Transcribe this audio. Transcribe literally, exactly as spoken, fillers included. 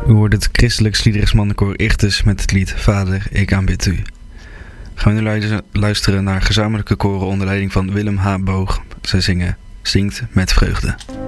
U hoort het christelijk liederesmannenkoor Ichthus met het lied Vader, ik aanbid u. Gaan we nu luisteren naar gezamenlijke koren onder leiding van Willem H. Boog. Zij zingen Zingt met vreugde.